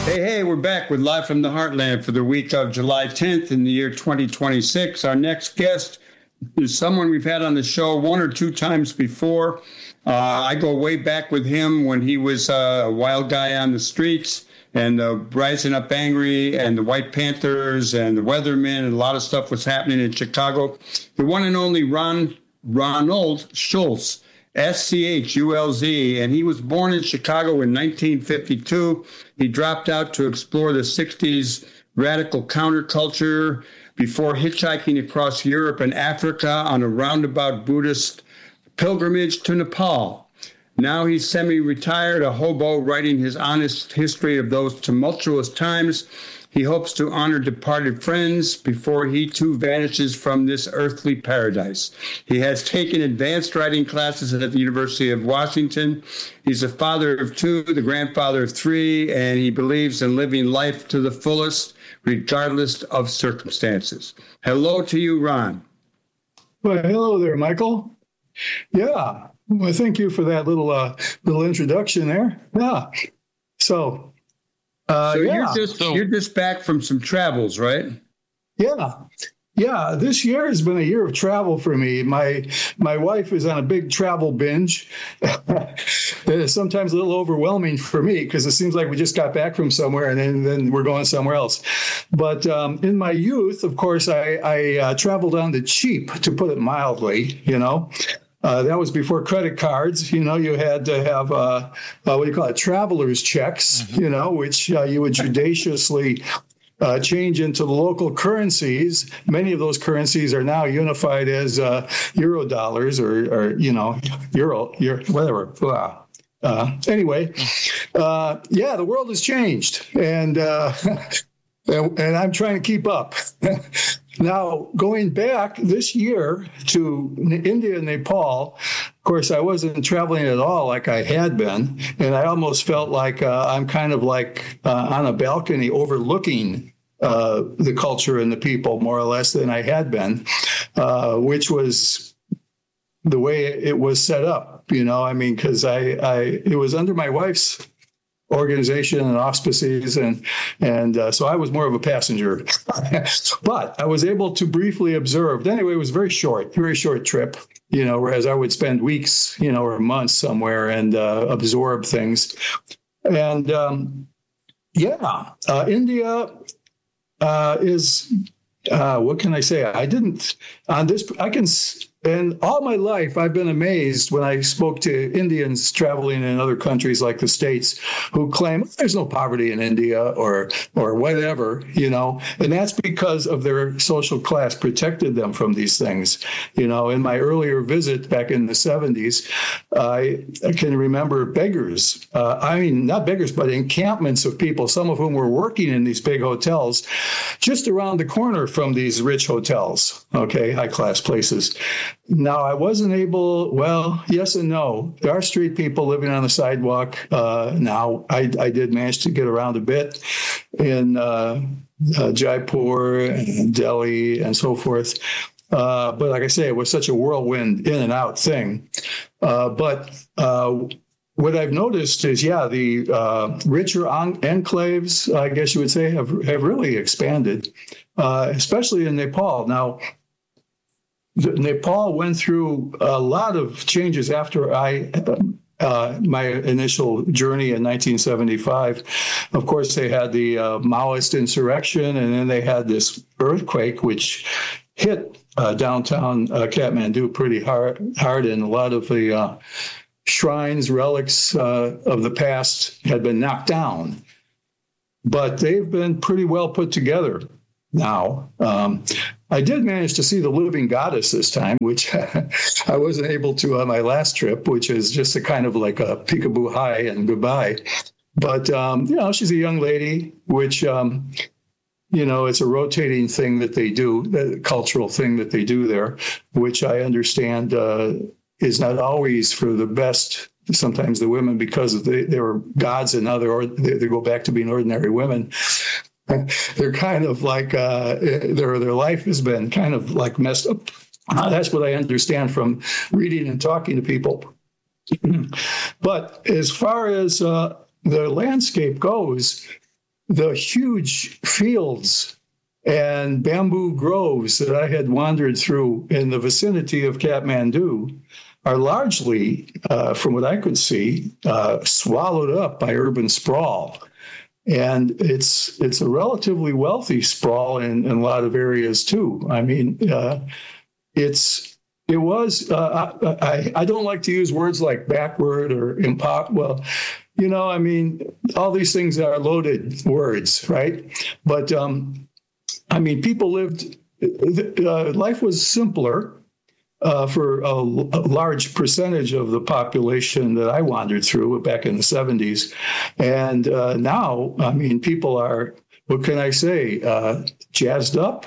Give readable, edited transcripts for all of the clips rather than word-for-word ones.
Hey, we're back with Live from the Heartland for the week of July 10th in the year 2026. Our next guest is someone we've had on the show one or two times before. I go way back with him when he was a wild guy on the streets and Rising Up Angry and the White Panthers and the Weathermen, and a lot of stuff was happening in Chicago. The one and only Ronald Schulz. Schulz, and he was born in Chicago in 1952. He dropped out to explore the 60s radical counterculture before hitchhiking across Europe and Africa on a roundabout Buddhist pilgrimage to Nepal. Now he's semi-retired, a hobo, writing his honest history of those tumultuous times. He hopes to honor departed friends before he too vanishes from this earthly paradise. He has taken advanced writing classes at the University of Washington. He's a father of two, the grandfather of three, and he believes in living life to the fullest, regardless of circumstances. Hello to you, Ron. Well, hello there, Michael. Yeah. Well, thank you for that little introduction there. Yeah. So you're just back from some travels, right? Yeah. This year has been a year of travel for me. My wife is on a big travel binge. It is sometimes a little overwhelming for me because it seems like we just got back from somewhere and then we're going somewhere else. But in my youth, of course, I traveled on the cheap, to put it mildly, That was before credit cards. You had to have, what do you call it, traveler's checks, which you would judiciously change into the local currencies. Many of those currencies are now unified as euro dollars or euro, whatever. Anyway, the world has changed, and I'm trying to keep up. Now, going back this year to India and Nepal, of course, I wasn't traveling at all like I had been, and I almost felt like I'm kind of like on a balcony overlooking the culture and the people more or less than I had been, which was the way it was set up, because it was under my wife's organization and auspices, and so I was more of a passenger. But I was able to briefly observe. Anyway, it was very short trip, whereas I would spend weeks, or months somewhere and absorb things. And India is, what can I say? And all my life, I've been amazed when I spoke to Indians traveling in other countries like the States who claim there's no poverty in India or whatever, and that's because of their social class protected them from these things. In my earlier visit back in the 70s, I can remember beggars. Not beggars, but encampments of people, some of whom were working in these big hotels just around the corner from these rich hotels, high-class places. Now, I wasn't able, yes and no. There are street people living on the sidewalk. Now, I did manage to get around a bit in Jaipur and Delhi and so forth. But like I say, it was such a whirlwind in and out thing. But what I've noticed is, the richer enclaves, I guess you would say, have really expanded, especially in Nepal. Now, Nepal went through a lot of changes after my initial journey in 1975. Of course, they had the Maoist insurrection, and then they had this earthquake, which hit downtown Kathmandu pretty hard, and a lot of the shrines, relics of the past had been knocked down. But they've been pretty well put together now. I did manage to see the living goddess this time, which I wasn't able to on my last trip, which is just a kind of like a peekaboo hi and goodbye. But, she's a young lady, which, it's a rotating thing that they do, the cultural thing that they do there, which I understand is not always for the best. Sometimes the women, because they were gods and they go back to being ordinary women. They're kind of like their life has been kind of like messed up. That's what I understand from reading and talking to people. But as far as the landscape goes, the huge fields and bamboo groves that I had wandered through in the vicinity of Kathmandu are largely, from what I could see, swallowed up by urban sprawl. And it's a relatively wealthy sprawl in a lot of areas too. I mean, it was. I don't like to use words like backward or impossible. Well, I mean, all these things are loaded words, right? But I mean, people lived. Life was simpler. For a large percentage of the population that I wandered through back in the 70s. And now, I mean, people are, what can I say, jazzed up,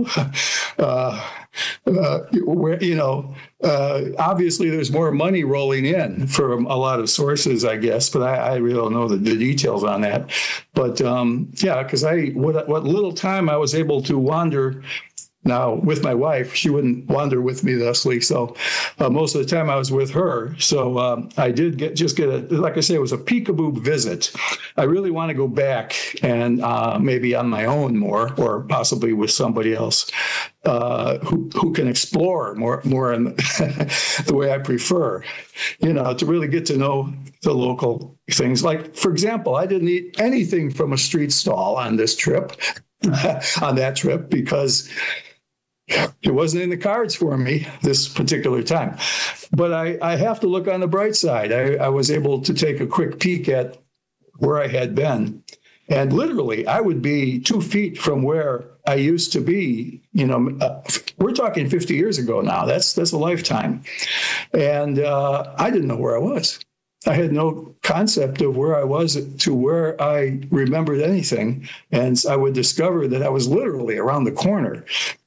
obviously there's more money rolling in from a lot of sources, I guess, but I really don't know the details on that. But yeah, because what little time I was able to wander. Now, with my wife, she wouldn't wander with me thusly. So most of the time I was with her. So I did get like I say, it was a peekaboo visit. I really want to go back and maybe on my own more, or possibly with somebody else who can explore more in the way I prefer, to really get to know the local things. Like, for example, I didn't eat anything from a street stall on this trip, on that trip, because it wasn't in the cards for me this particular time. But I have to look on the bright side. I was able to take a quick peek at where I had been. And literally, I would be 2 feet from where I used to be. We're talking 50 years ago now. That's a lifetime. And I didn't know where I was. I had no concept of where I was to where I remembered anything. And I would discover that I was literally around the corner.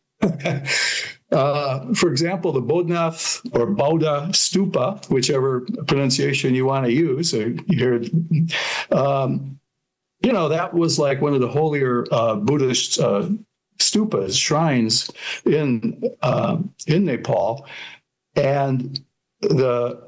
For example, the Bodhnath or Bauda Stupa, whichever pronunciation you want to use, or you hear it, that was like one of the holier Buddhist stupas, shrines in Nepal. And the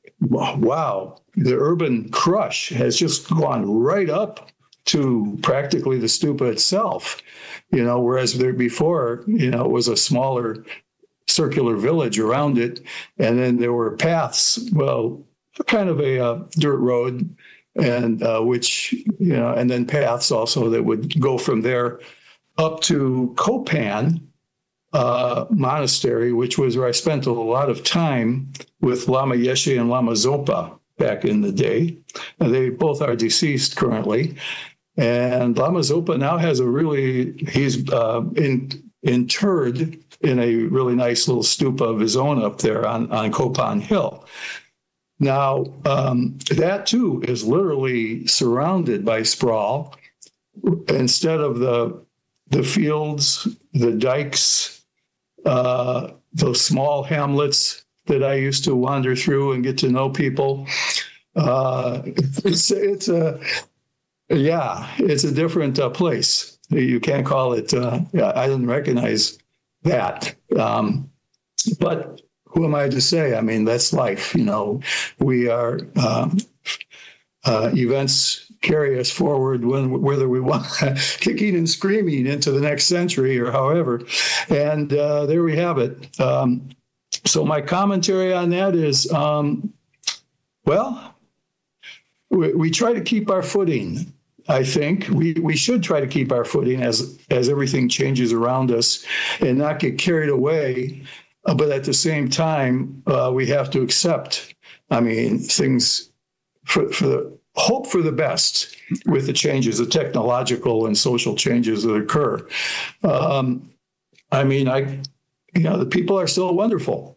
urban crush has just gone right up to practically the stupa itself, whereas there before, it was a smaller circular village around it. And then there were paths, kind of a dirt road, and and then paths also that would go from there up to Kopan Monastery, which was where I spent a lot of time with Lama Yeshe and Lama Zopa back in the day. And they both are deceased currently. And Lama Zopa now has he's interred in a really nice little stupa of his own up there on Kopan Hill. Now, that too is literally surrounded by sprawl. Instead of the fields, the dikes, those small hamlets that I used to wander through and get to know people, it's a different place. You can't call it. I didn't recognize that. But who am I to say? I mean, that's life. We are events carry us forward whether we want kicking and screaming into the next century or however. And there we have it. So my commentary on that is, we try to keep our footing. I think we should try to keep our footing as everything changes around us and not get carried away. But at the same time, we have to accept, things hope for the best with the changes, the technological and social changes that occur. The people are still wonderful.